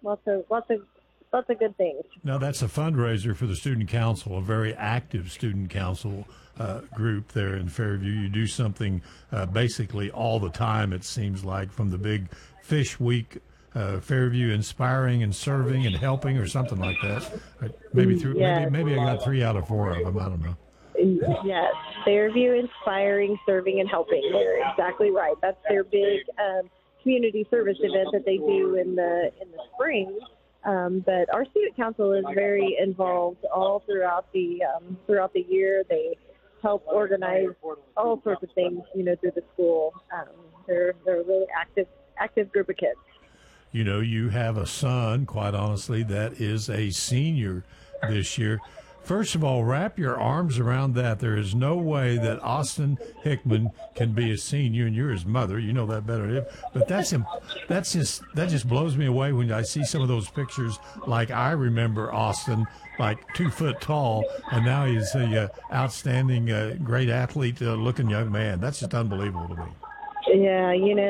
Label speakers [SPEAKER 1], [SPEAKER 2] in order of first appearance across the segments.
[SPEAKER 1] lots of good things.
[SPEAKER 2] Now, that's a fundraiser for the Student Council, a very active Student Council group there in Fairview. You do something basically all the time, it seems like, from the big Fish Week, Fairview Inspiring and Serving and Helping or something like that. Maybe maybe I got 3 out of 4 of them. I don't know.
[SPEAKER 1] Yes, Fairview Inspiring, Serving, and Helping. You're exactly right. That's their big community service event that they do in the spring. But our student council is very involved all throughout the year. They help organize all sorts of things, through the school. They're a really active group of kids.
[SPEAKER 2] You have a son, quite honestly, that is a senior this year. First of all, wrap your arms around that. There is no way that Austin Hickman can be a senior, and you're his mother. You know that better than him. But that just blows me away when I see some of those pictures. Like I remember Austin, like 2 foot tall, and now he's a outstanding, great athlete, looking young man. That's just unbelievable to me.
[SPEAKER 1] Yeah,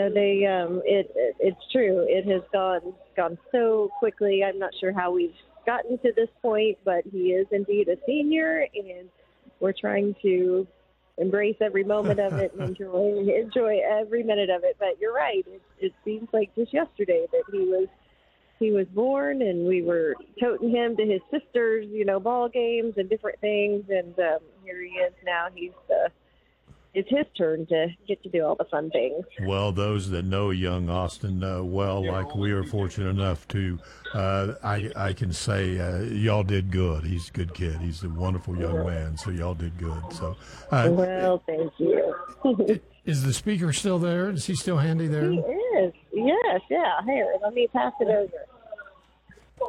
[SPEAKER 1] it's true. It has gone so quickly. I'm not sure how we've gotten to this point, but he is indeed a senior, and we're trying to embrace every moment of it and enjoy every minute of it. But you're right; it seems like just yesterday that he was born, and we were toting him to his sister's, ball games and different things, and here he is now. It's his turn to get to do all the fun things.
[SPEAKER 2] Well, those that know young Austin well, like we are fortunate enough to, I can say y'all did good. He's a good kid. He's a wonderful young man, so y'all did good. So,
[SPEAKER 1] well, thank you.
[SPEAKER 2] Is the speaker still there? Is he still handy there?
[SPEAKER 1] He is. Yes, yeah. Here, let me pass it over.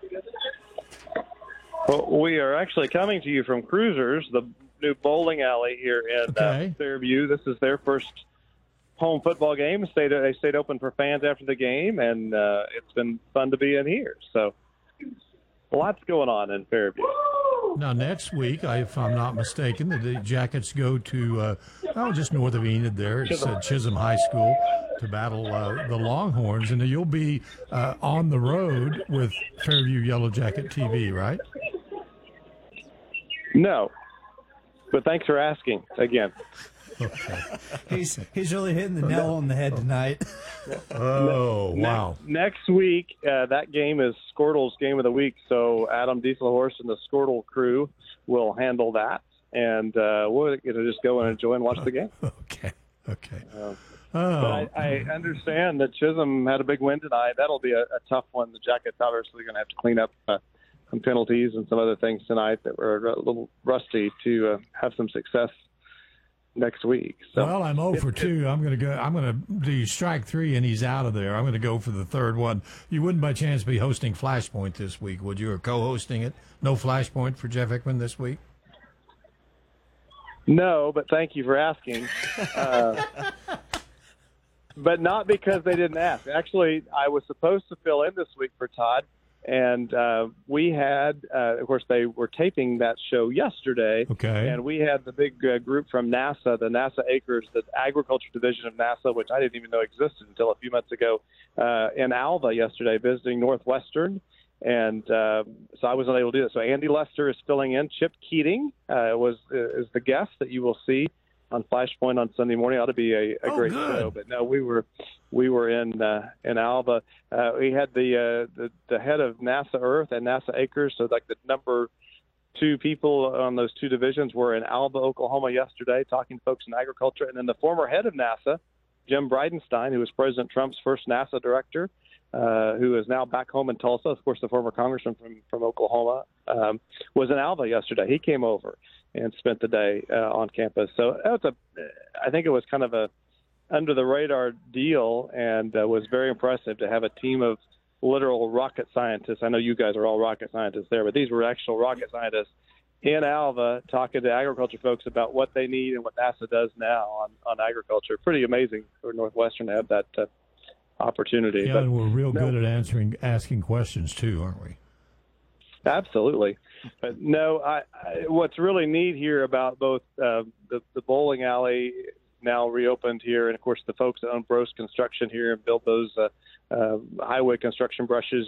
[SPEAKER 3] Well, we are actually coming to you from Cruisers, the new bowling alley here in Fairview. This is their first home football game. They stayed open for fans after the game, and it's been fun to be in here. So lots going on in Fairview.
[SPEAKER 2] Now, next week, if I'm not mistaken, the Jackets go to, just north of Enid there. It's Chisholm High School to battle the Longhorns. And you'll be on the road with Fairview Yellow Jacket TV, right?
[SPEAKER 3] No. But thanks for asking again.
[SPEAKER 2] Okay.
[SPEAKER 4] He's really hitting the nail on the head tonight.
[SPEAKER 2] Oh, wow.
[SPEAKER 3] Next week, that game is Squirtle's game of the week, so Adam Dieselhorst and the Squirtle crew will handle that, and we're going to just go and enjoy and watch the game.
[SPEAKER 2] Okay.
[SPEAKER 3] But I understand that Chisholm had a big win tonight. That'll be a tough one. The Jackets obviously going to have to clean up some penalties and some other things tonight that were a little rusty to have some success next week. So,
[SPEAKER 2] well, I'm 0 for 2. I'm going to do strike 3, and he's out of there. I'm going to go for the third one. You wouldn't by chance be hosting Flashpoint this week, would you, or co-hosting it? No Flashpoint for Jeff Hickman this week?
[SPEAKER 3] No, but thank you for asking. But not because they didn't ask. Actually, I was supposed to fill in this week for Todd. And we had, of course, they were taping that show yesterday.
[SPEAKER 2] Okay.
[SPEAKER 3] And we had the big group from NASA, the NASA Acres, the agriculture division of NASA, which I didn't even know existed until a few months ago, in Alva yesterday, visiting Northwestern. And so I wasn't able to do that. So Andy Lester is filling in. Chip Keating is the guest that you will see on Flashpoint on Sunday morning. Ought to be a great show. But no, we were in Alva. We had the head of NASA Earth and NASA Acres, so like the number 2 people on those 2 divisions were in Alva, Oklahoma yesterday, talking to folks in agriculture. And then the former head of NASA, Jim Bridenstine, who was President Trump's first NASA director, who is now back home in Tulsa, of course, the former congressman from Oklahoma, was in Alva yesterday. He came over and spent the day on campus. So I think it was kind of a under-the-radar deal, and was very impressive to have a team of literal rocket scientists. I know you guys are all rocket scientists there, but these were actual rocket scientists in Alva talking to agriculture folks about what they need and what NASA does now on agriculture. Pretty amazing for Northwestern to have that opportunity.
[SPEAKER 2] Yeah, and we're real good at asking questions, too, aren't we?
[SPEAKER 3] Absolutely. But no, what's really neat here about both the bowling alley now reopened here, and of course the folks that own Bros Construction here and built those highway construction brushes